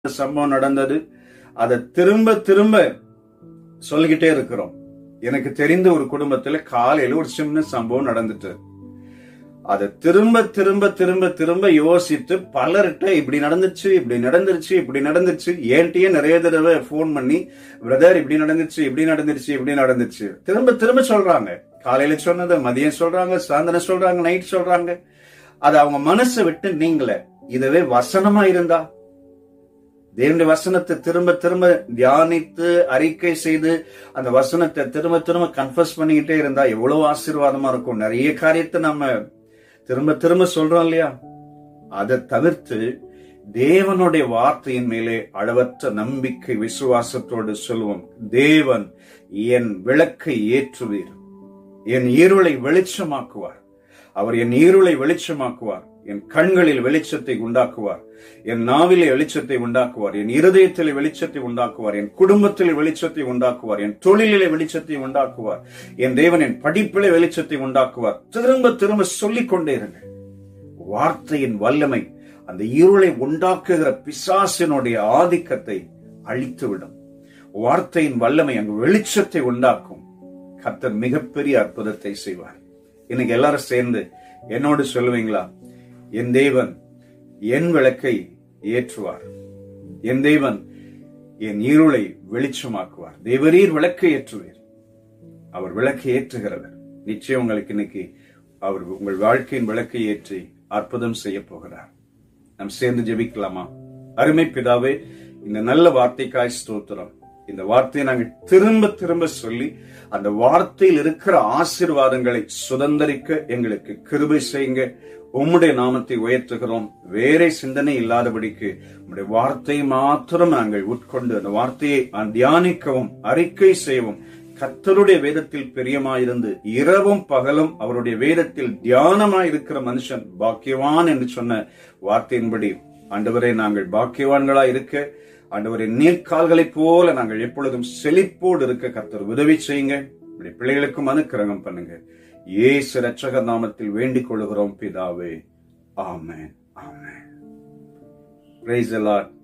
சம்பவம் நடந்தது. அதை திரும்ப திரும்ப சொல்லிக்கிட்டே இருக்கிறோம். எனக்கு தெரிந்த ஒரு குடும்பத்துல காலையில ஒரு சின்ன சம்பவம் நடந்துட்டு, அதை திரும்ப திரும்ப திரும்ப திரும்ப யோசித்து பலர்கிட்ட இப்படி நடந்துச்சு, இப்படி நடந்துருச்சு, இப்படி நடந்துச்சு, ஏன்ட்டே நிறைய தடவை போன் பண்ணி, பிரதர் இப்படி நடந்துச்சு, இப்படி நடந்துருச்சு, இப்படி நடந்துச்சு திரும்ப திரும்ப சொல்றாங்க. காலையில சொன்னதை மதியம் சொல்றாங்க, சாயந்தரம் சொல்றாங்க, நைட் சொல்றாங்க. அது அவங்க மனசை விட்டு நீங்கள. இதுவே வசனமா இருந்தா, தேவனுடைய வசனத்தை திரும்ப திரும்ப தியானித்து அறிக்கை செய்து அந்த வசனத்தை திரும்ப திரும்ப கன்ஃபஸ் பண்ணிக்கிட்டே இருந்தா எவ்வளவு ஆசீர்வாதமா இருக்கும். நிறைய காரியத்தை நம்ம திரும்ப திரும்ப சொல்றோம் இல்லையா? அதை தவிர்த்து தேவனுடைய வார்த்தையின் மேலே அளவற்ற நம்பிக்கை விசுவாசத்தோடு சொல்லுவோம். தேவன் என் விளக்கை ஏற்றுவீர், என் இருளை வெளிச்சமாக்குவார். அவர் என் இருளை வெளிச்சமாக்குவார், என் கண்களில் வெளிச்சத்தை உண்டாக்குவார், என் நாவிலே வெளிச்சத்தை உண்டாக்குவார், என் இருதயத்திலே வெளிச்சத்தை உண்டாக்குவார், என் குடும்பத்திலே வெளிச்சத்தை உண்டாக்குவார், என் தொழிலிலே வெளிச்சத்தை உண்டாக்குவார், என் தேவன் என் படிப்பிலே வெளிச்சத்தை உண்டாக்குவார். திரும்ப திரும்ப சொல்லிக் கொண்டே இருங்க. வார்த்தையின் வல்லமை அந்த இருளை உண்டாக்குகிற பிசாசினுடைய ஆதிக்கத்தை அழித்துவிடும். வார்த்தையின் வல்லமை அங்கு வெளிச்சத்தை உண்டாக்கும். கர்த்தர் மிகப்பெரிய அற்புதத்தை செய்வார். இன்னைக்கு எல்லாரும் சேர்ந்து என்னோடு சொல்லுவீங்களா? என் தேவன் என் விளக்கை ஏற்றுவார், என் தேவன் என் இருளை வெளிச்சமாக்குவார். தேவரீர் விளக்கை ஏற்றுவீர். அவர் விளக்கை ஏற்றுகிறவர். நிச்சயம் உங்களுக்கு இன்னைக்கு அவர் உங்கள் வாழ்க்கையின் விளக்கை ஏற்றி அற்புதம் செய்ய போகிறார். நாம் சேர்ந்து ஜெபிக்கலாமா? அருமை பிதாவே, இந்த நல்ல வார்த்தைக்காய் ஸ்தோத்திரம். இந்த வார்த்தையை நாங்கள் திரும்ப திரும்ப சொல்லி அந்த வார்த்தையில் இருக்கிற ஆசீர்வாதங்களை சுதந்தரிக்க எங்களுக்கு கிருபை செய்யுங்க. உம்முடைய நாமத்தை உயர்த்துகிறோம். வேற சிந்தனை இல்லாதபடிக்கு உம்முடைய வார்த்தையை மாத்திரம் நாங்கள் உட்கொண்டு அந்த வார்த்தையை தியானிக்கவும் அறிக்கை செய்யவும் கர்த்தருடைய வேதத்தில் பிரியமாயிருந்து இரவும் பகலும் அவருடைய வேதத்தில் தியானமாயிருக்கிற மனுஷன் பாக்கியவான் என்று சொன்ன வார்த்தையின்படி ஆண்டவரே நாங்கள் பாக்கியவான்களா இருக்க, ஆண்டவரே நீர்க்கால்களைப் போல நாங்கள் எப்பொழுதும் செழிப்போடு இருக்க கர்த்தர் உதவி செய்யுங்க. இப்படி பிள்ளைகளுக்கும் அனுக்கிரகம் பண்ணுங்க. இயேசு இரட்சகர் நாமத்தில் வேண்டிக் கொள்கிறோம் பிதாவே. ஆமென், ஆமென். Praise the Lord.